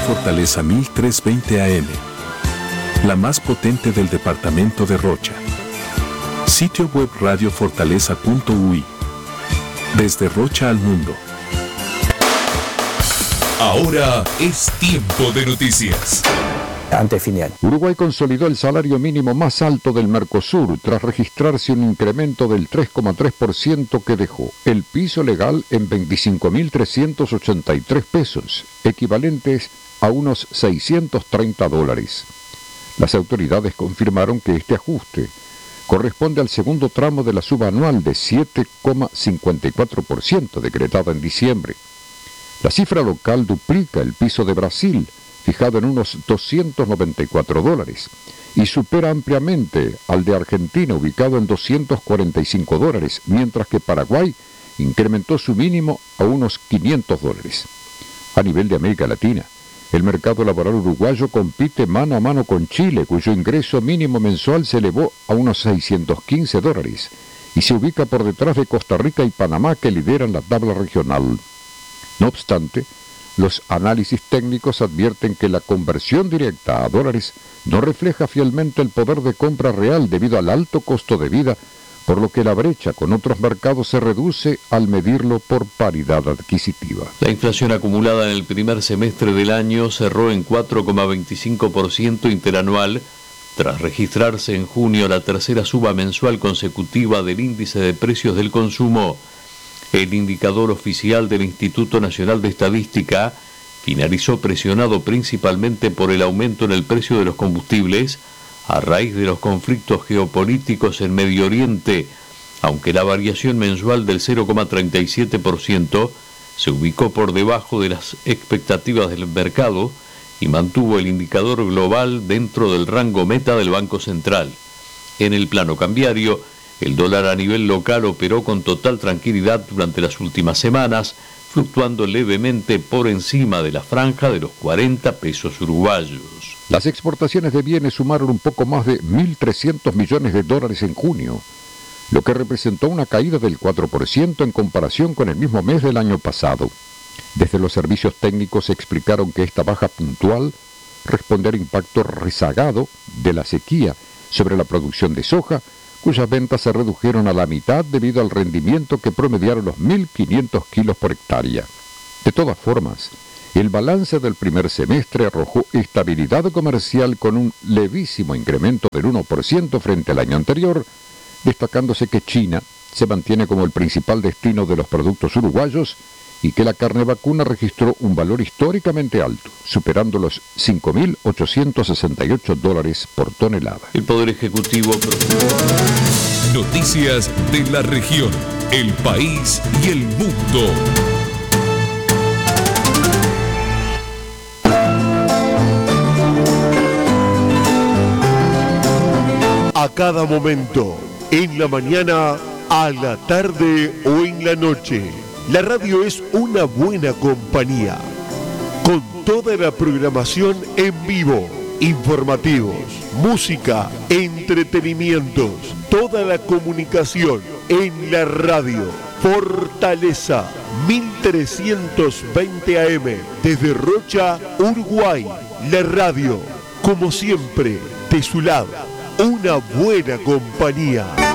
Fortaleza 1320 AM, la más potente del departamento de Rocha. Sitio web radiofortaleza.ui. Desde Rocha al mundo. Ahora es tiempo de noticias. Ante final. Uruguay consolidó el salario mínimo más alto del Mercosur tras registrarse un incremento del 3,3% que dejó el piso legal en 25.383 pesos, equivalentes a unos $630. Las autoridades confirmaron que este ajuste corresponde al segundo tramo de la suba anual de 7,54% decretada en diciembre. La cifra local duplica el piso de Brasil, fijado en unos $294, y supera ampliamente al de Argentina, ubicado en $245, mientras que Paraguay incrementó su mínimo a unos $500. A nivel de América Latina, el mercado laboral uruguayo compite mano a mano con Chile, cuyo ingreso mínimo mensual se elevó a unos $615, y se ubica por detrás de Costa Rica y Panamá, que lideran la tabla regional. No obstante, los análisis técnicos advierten que la conversión directa a dólares no refleja fielmente el poder de compra real debido al alto costo de vida, por lo que la brecha con otros mercados se reduce al medirlo por paridad adquisitiva. La inflación acumulada en el primer semestre del año cerró en 4,25% interanual, tras registrarse en junio la tercera suba mensual consecutiva del índice de precios del consumo. El indicador oficial del Instituto Nacional de Estadística finalizó presionado principalmente por el aumento en el precio de los combustibles a raíz de los conflictos geopolíticos en Medio Oriente, aunque la variación mensual del 0,37% se ubicó por debajo de las expectativas del mercado y mantuvo el indicador global dentro del rango meta del Banco Central. En el plano cambiario, el dólar a nivel local operó con total tranquilidad durante las últimas semanas, fluctuando levemente por encima de la franja de los 40 pesos uruguayos. Las exportaciones de bienes sumaron un poco más de $1.300 millones en junio, lo que representó una caída del 4% en comparación con el mismo mes del año pasado. Desde los servicios técnicos explicaron que esta baja puntual responde al impacto rezagado de la sequía sobre la producción de soja, cuyas ventas se redujeron a la mitad debido al rendimiento que promediaron los 1.500 kilos por hectárea. De todas formas, el balance del primer semestre arrojó estabilidad comercial con un levísimo incremento del 1% frente al año anterior, destacándose que China se mantiene como el principal destino de los productos uruguayos y que la carne vacuna registró un valor históricamente alto, superando los $5.868 por tonelada. El Poder Ejecutivo... Noticias de la región, el país y el mundo. A cada momento, en la mañana, a la tarde o en la noche. La radio es una buena compañía, con toda la programación en vivo, informativos, música, entretenimientos, toda la comunicación en la radio. Fortaleza 1320 AM, desde Rocha, Uruguay. La radio, como siempre, de su lado, una buena compañía.